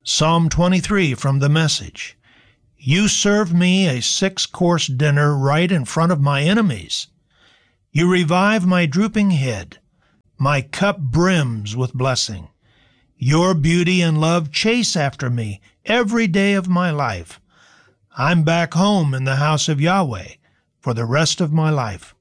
Psalm 23 from the Message. You serve me a 6-course dinner right in front of my enemies. You revive my drooping head. My cup brims with blessing. Your beauty and love chase after me every day of my life. I'm back home in the house of Yahweh for the rest of my life.